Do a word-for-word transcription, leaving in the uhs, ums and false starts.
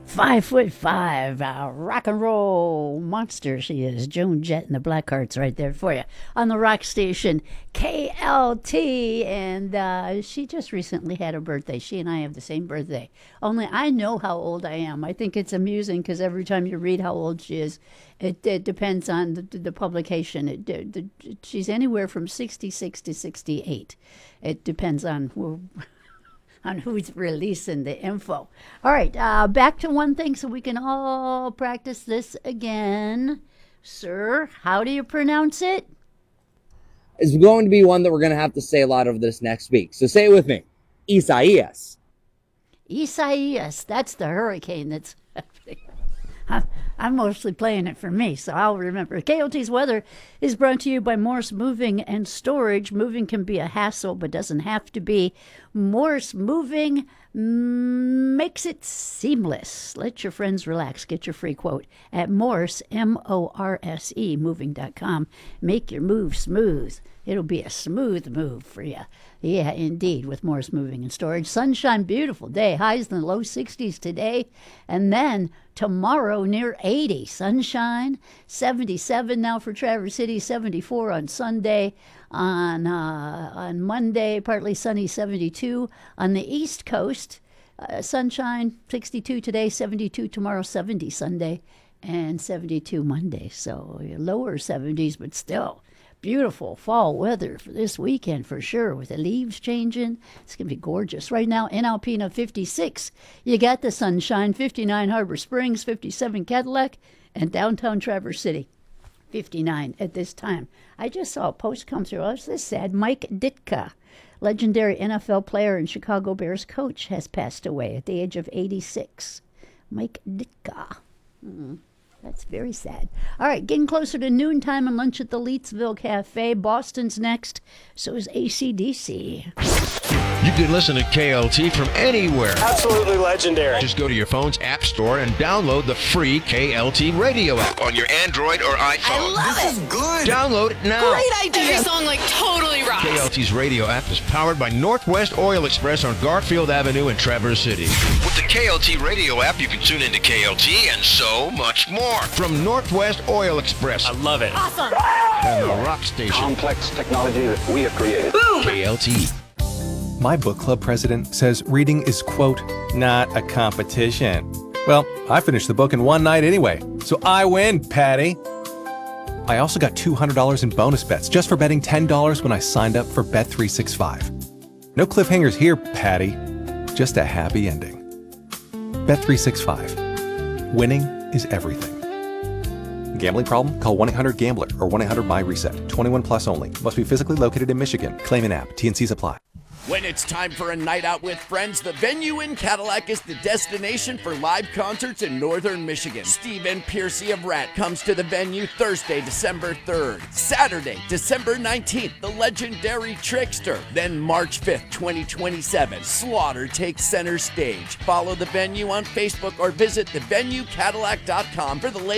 Five foot five, a rock and roll monster she is. Joan Jett and the Blackhearts right there for you on the rock station K L T. And uh, she just recently had her birthday. She and I have the same birthday. Only I know how old I am. I think it's amusing because every time you read how old she is, it, it depends on the, the publication. It, the, she's anywhere from sixty-six to sixty-eight. It depends on who. on who's releasing the info. All right, uh, back to one thing so we can all practice this again. Sir, how do you pronounce it? It's going to be one that we're going to have to say a lot of this next week. So say it with me. Isaias. Isaias. That's the hurricane that's happening. I'm, I'm mostly playing it for me, so I'll remember. K O T's weather is brought to you by Morse Moving and Storage. Moving can be a hassle, but doesn't have to be. Morse Moving makes it seamless. Let your friends relax. Get your free quote at Morse, M O R S E, moving dot com. Make your move smooth. It'll be a smooth move for you. Yeah, indeed, with Morse Moving and Storage. Sunshine, beautiful day. Highs in the low sixties today. And then tomorrow near eighty. Sunshine, seventy-seven now for Traverse City, seventy-four on Sunday. On uh, on Monday, partly sunny, seventy-two. On the East Coast, uh, sunshine, sixty-two today, seventy-two tomorrow, seventy Sunday, and seventy-two Monday. So lower seventies, but still beautiful fall weather for this weekend for sure, with the leaves changing. It's going to be gorgeous. Right now in Alpena, fifty-six. You got the sunshine, fifty-nine Harbor Springs, fifty-seven Cadillac, and downtown Traverse City, fifty-nine at this time. I just saw a post come through. Oh, this sad. Mike Ditka, legendary N F L player and Chicago Bears coach, has passed away at the age of eighty-six. Mike Ditka. Mm-hmm. That's very sad. All right, getting closer to noontime and lunch at the Leetsville Cafe. Boston's next. So is A C D C. You can listen to K L T from anywhere. Absolutely legendary. Just go to your phone's app store and download the free K L T radio app on your Android or iPhone. I love this it. is good. Download it now. Great idea. Every song like totally rocks. K L T's radio app is powered by Northwest Oil Express on Garfield Avenue in Traverse City. With the K L T radio app, you can tune into K L T and so much more. From Northwest Oil Express. I love it. Awesome. And the rock station. Complex technology that we have created. Boom. K L T. My book club president says reading is, quote, not a competition. Well, I finished the book in one night anyway, so I win, Patty. I also got two hundred dollars in bonus bets just for betting ten dollars when I signed up for Bet three sixty-five. No cliffhangers here, Patty. Just a happy ending. Bet three sixty-five. Winning is everything. Gambling problem? Call one eight hundred gambler or one eight hundred my reset. twenty-one plus only. Must be physically located in Michigan. Claim an app. T and Cs apply. When it's time for a night out with friends, the Venue in Cadillac is the destination for live concerts in northern Michigan. Stephen Piercy of Rat comes to the Venue Thursday, December third. Saturday, December nineteenth, the legendary Trickster. Then March fifth, twenty twenty-seven, Slaughter takes center stage. Follow the Venue on Facebook or visit the venue cadillac dot com for the latest